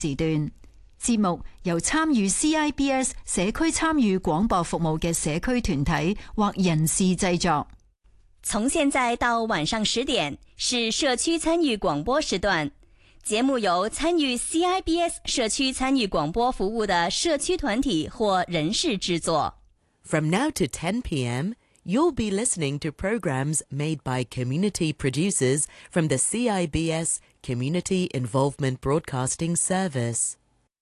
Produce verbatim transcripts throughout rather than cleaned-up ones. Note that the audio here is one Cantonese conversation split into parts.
時段。節目由參與 C I B S 社區參與廣播服務嘅社區團體或人士製作。 從現在到晚上十點是社區參與廣播時段，節目由參與 C I B S 社區參與廣播服務的社區團體或人士製作。 From now to ten p.m., you'll be listening to programs made by community producers from the C I B S Community Involvement Broadcasting Service.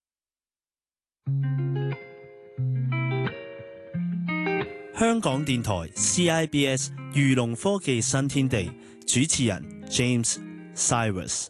香港電台 C I B S 漁農科技新天地，主持人 James Cyrus。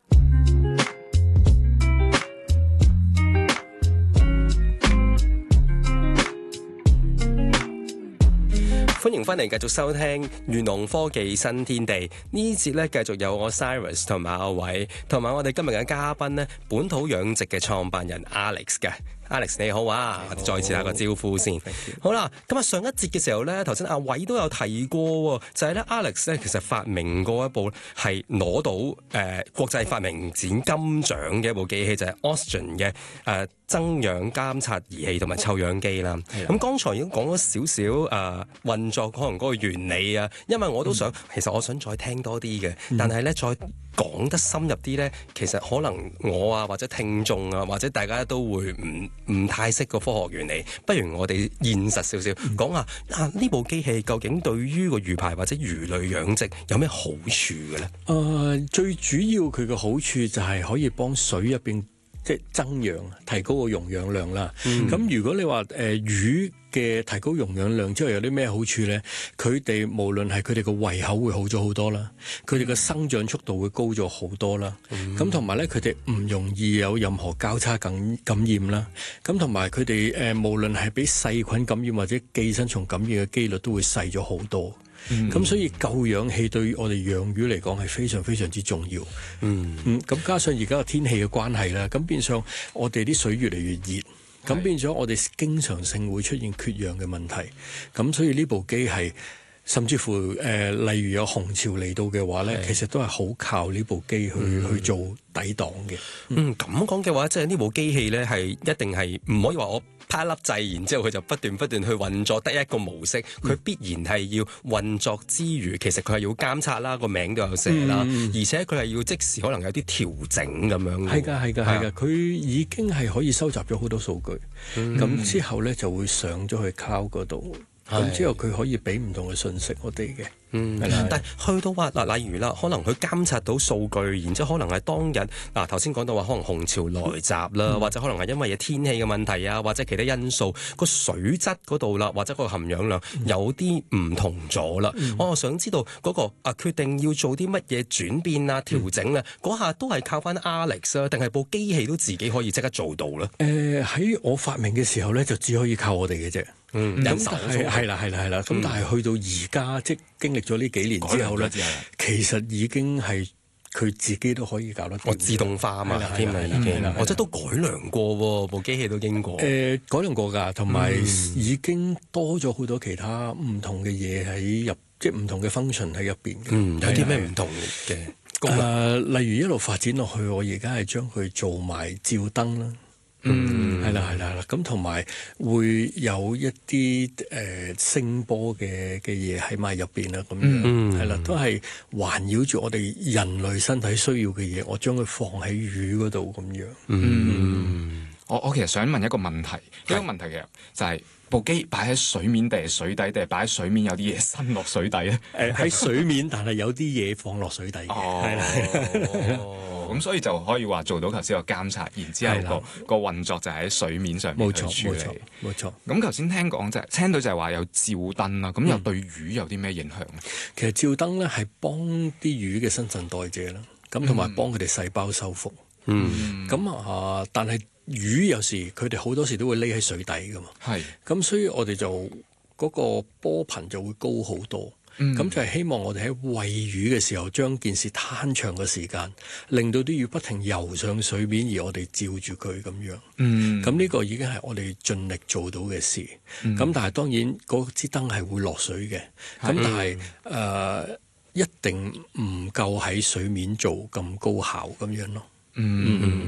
歡迎翻嚟繼續收聽漁農科技新天地呢節咧，繼續有我 Cyrus 同埋阿偉，同埋我哋今日嘅嘉賓咧，本土養殖嘅創辦人 Alex 嘅。Alex 你好啊，我哋再次打個招呼先。好啦，咁啊上一節嘅時候咧，頭先阿偉都有提過，就係咧 Alex 咧其實發明過一部係攞到誒、呃、國際發明展金獎嘅一部機器，就係、是、Austin 嘅誒、呃、增氧監察儀器同埋臭氧機啦。咁剛才已經講咗少少誒運作可能嗰個原理啊，因為我都想、嗯、其實我想再聽多啲嘅，但係咧再講得深入啲咧，其實可能我啊或者聽眾啊或者大家都會唔唔太識個科學原理，不如我哋現實少少講下啊呢部機器究竟對於個魚排或者魚類養殖有咩好處嘅咧？ 誒、呃，最主要佢嘅好處就係可以幫水入邊即係增氧，提高個容氧量啦。咁、嗯、如果你話誒、呃、魚嘅提高容氧量之後有啲咩好處咧？佢哋無論係佢哋個胃口會好咗好多啦，佢哋嘅生長速度會高咗好多啦。咁同埋咧，佢哋唔容易有任何交叉感感染啦。咁同埋佢哋誒無論係俾細菌感染或者寄生蟲感染嘅機率都會細咗好多。咁、嗯、所以夠氧氣對於我哋養魚嚟講係非常非常之重要。嗯，咁、嗯、加上而家個天氣嘅關係啦，咁變相我哋啲水越嚟越熱。咁變咗，我哋經常性會出現缺氧嘅問題。咁所以呢部機係甚至乎誒、呃，例如有紅潮嚟到嘅話咧，其實都係好靠呢部機去、嗯、去做抵擋嘅。 嗯，咁講嘅話，即係呢部機器咧，係一定係唔可以話我拍一粒掣，然之後佢就不斷不斷去運作得一個模式。佢、嗯、必然係要運作之餘，其實佢係要監察啦，個名都有寫啦、嗯，而且佢係要即時可能有啲調整咁樣。 係㗎，係㗎，係㗎。佢已經係可以收集咗好多數據，咁、嗯、之後咧就會上咗去 cloud 嗰度。咁之後佢可以俾唔同嘅信息我哋嘅，嗯， 但係去到話嗱，例如啦，可能佢監察到數據，然之後可能係當日嗱頭先講到話可能紅潮來襲啦、嗯，或者可能係因為天氣嘅問題啊，或者其他因素，個水質嗰度啦，或者個含氧量有啲唔同咗啦、嗯。我想知道嗰、嗰個啊決定要做啲乜嘢轉變啊、調整啊，嗰、嗯、下都係靠翻 Alex 啊，定係部機器都自己可以即刻做到咧？誒、 呃，喺我發明嘅時候咧，就只可以靠我哋嘅啫。 嗯， 咁係係啦係啦係啦，咁、嗯、但係去到而家即係經歷咗呢幾年之後咧，其實已經係佢自己都可以搞得到。我自動化啊嘛，添啊已經，我即係都改良過喎，部機器都經過。誒、 呃，改良過㗎，同埋已經多咗好多其他唔同嘅嘢喺入，即係唔同嘅 function 喺入邊嘅。 嗯，有啲咩唔同嘅功能？誒、 呃，例如一路發展落去，我而家係將佢做埋照燈啦。嗯，係啦，係啦，係啦，咁同埋會有一啲誒、呃、聲波嘅嘅嘢喺埋入邊啦，咁樣係啦、嗯，都係環繞住我哋人類身體需要嘅嘢，我將佢放喺魚嗰度咁樣。嗯， 嗯我我其實想問一個問題，呢、這個問題嘅就係、是、部機擺喺水面定係水底，定係擺喺水面有啲嘢伸落水底咧？誒、 呃，喺水面，但係有啲嘢放落水底嘅，係啦。 哦咁所以就可以話做到頭先個監察，然之後個個運作就喺水面上面去處理。 冇錯。 咁頭先聽講就係、聽到就係話有照燈啦，咁又對魚有啲咩影響咧、嗯？ 其實照燈咧係幫啲魚嘅新陳代謝啦，咁同埋幫佢哋細胞修復。嗯。咁啊，但係魚有時佢哋好多時都會匿喺水底噶嘛。係。咁所以我哋就嗰、嗰個波頻就會高好多。咁、嗯、就係希望我哋喺餵魚嘅時候，將件事攤長嘅時間，令到啲魚不停游上水面，而我哋照住佢咁樣。嗯，咁呢個已經係我哋盡力做到嘅事。咁、嗯、但係當然嗰支燈係會落水嘅。咁、嗯、但係誒、呃、一定唔夠喺水面做咁高效咁樣咯。嗯。嗯